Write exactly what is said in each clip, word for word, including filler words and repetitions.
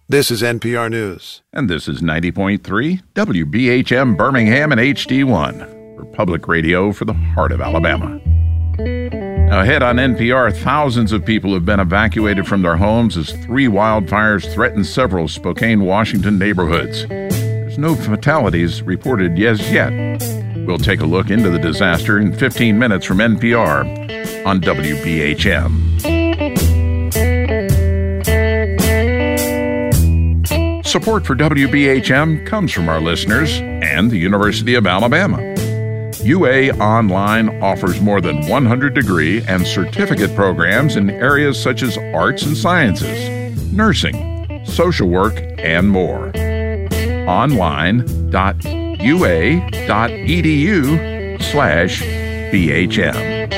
This is N P R News. And this is ninety point three W B H M Birmingham and H D one, for public radio for the heart of Alabama. Now, ahead on N P R, thousands of people have been evacuated from their homes as three wildfires threaten several Spokane, Washington neighborhoods. There's no fatalities reported as yet. We'll take a look into the disaster in fifteen minutes from N P R on W B H M. Support for W B H M comes from our listeners and the University of Alabama. U A Online offers more than one hundred degree and certificate programs in areas such as arts and sciences, nursing, social work, and more. online dot u a dot e d u slash B H M.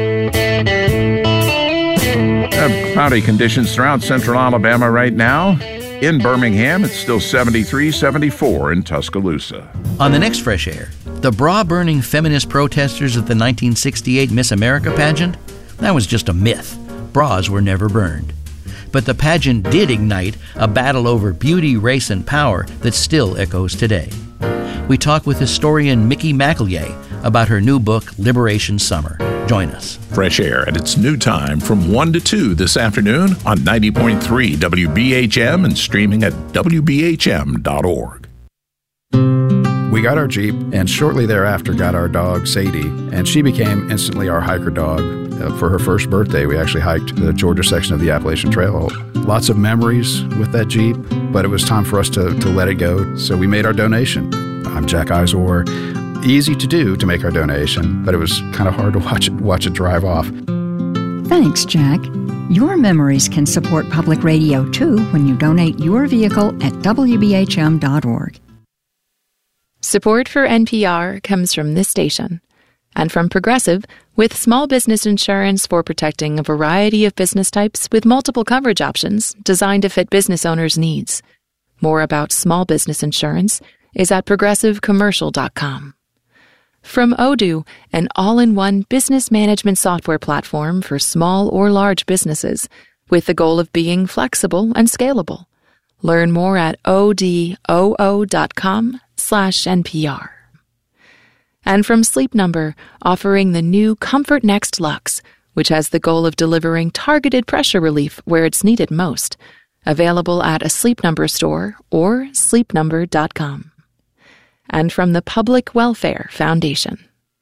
Uh, cloudy conditions throughout central Alabama right now. In Birmingham, it's still seventy-three, seventy-four in Tuscaloosa. On the next Fresh Air, the bra-burning feminist protesters at the nineteen sixty-eight Miss America pageant? That was just a myth. Bras were never burned. But the pageant did ignite a battle over beauty, race, and power that still echoes today. We talk with historian Mickey McEllier about her new book, Liberation Summer. Join us. Fresh Air at its new time from one to two this afternoon on ninety point three W B H M and streaming at W B H M dot org. We got our Jeep and shortly thereafter got our dog, Sadie, and she became instantly our hiker dog. Uh, for her first birthday, we actually hiked the Georgia section of the Appalachian Trail. Lots of memories with that Jeep, but it was time for us to, to let it go, so we made our donation. I'm Jack Eisor. Easy to do to make our donation, but it was kind of hard to watch it, watch it drive off. Thanks, Jack. Your memories can support public radio, too, when you donate your vehicle at W B H M dot org. Support for N P R comes from this station and from Progressive, with small business insurance for protecting a variety of business types with multiple coverage options designed to fit business owners' needs. More about small business insurance is at progressive commercial dot com. From Odoo, an all-in-one business management software platform for small or large businesses, with the goal of being flexible and scalable. Learn more at odoo dot com slash N P R. And from Sleep Number, offering the new Comfort Next Luxe, which has the goal of delivering targeted pressure relief where it's needed most. Available at a Sleep Number store or sleep number dot com. And from the Public Welfare Foundation.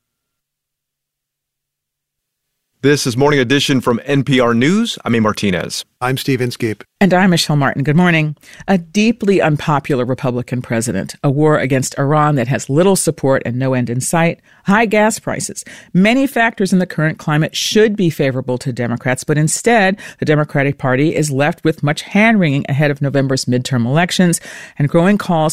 This is Morning Edition from N P R News. I'm A. Martinez. I'm Steve Inskeep. And I'm Michelle Martin. Good morning. A deeply unpopular Republican president, a war against Iran that has little support and no end in sight, high gas prices. Many factors in the current climate should be favorable to Democrats, but instead, the Democratic Party is left with much hand-wringing ahead of November's midterm elections and growing calls